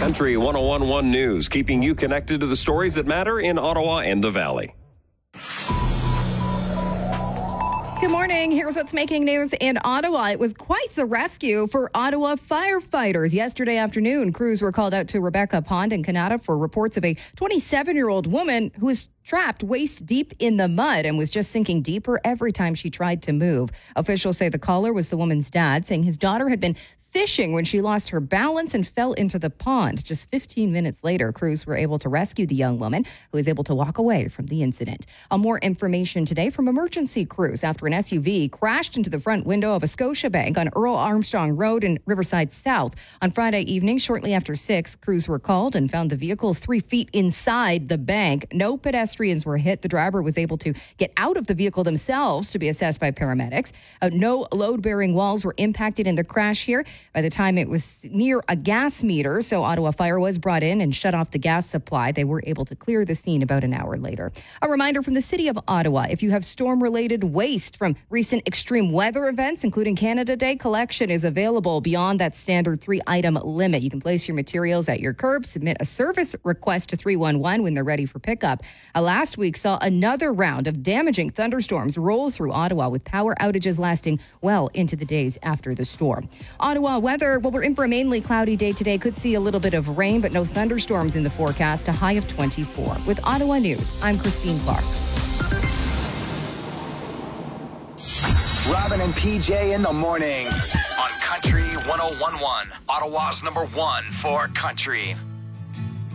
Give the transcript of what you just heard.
Country 101.1 News, keeping you connected to the stories that matter in Ottawa and the Valley. Good morning. Here's what's making news in Ottawa. It was quite the rescue for Ottawa firefighters. Yesterday afternoon, crews were called out to Rebecca Pond in Canada for reports of a 27-year-old woman who was trapped waist deep in the mud and was just sinking deeper every time she tried to move. Officials say the caller was the woman's dad, saying his daughter had been fishing when she lost her balance and fell into the pond. Just 15 minutes later, crews were able to rescue the young woman, who was able to walk away from the incident. More information today from emergency crews after an SUV crashed into the front window of a Scotiabank on Earl Armstrong Road in Riverside South. On Friday evening, shortly after 6, crews were called and found the vehicle 3 feet inside the bank. No pedestrians were hit. The driver was able to get out of the vehicle themselves to be assessed by paramedics. No load-bearing walls were impacted in the crash here. By the time it was near a gas meter, so Ottawa Fire was brought in and shut off the gas supply. They were able to clear the scene about an hour later. A reminder from the City of Ottawa, if you have storm-related waste from recent extreme weather events, including Canada Day, collection is available beyond that standard 3-item limit. You can place your materials at your curb, submit a service request to 311 when they're ready for pickup. Last week saw another round of damaging thunderstorms roll through Ottawa, with power outages lasting well into the days after the storm. Ottawa weather, well, we're in for a mainly cloudy day today. Could see a little bit of rain, but no thunderstorms in the forecast. A high of 24. With Ottawa News, I'm Christine Clark. Robin and PJ in the morning on Country 101.1, Ottawa's #1 for country.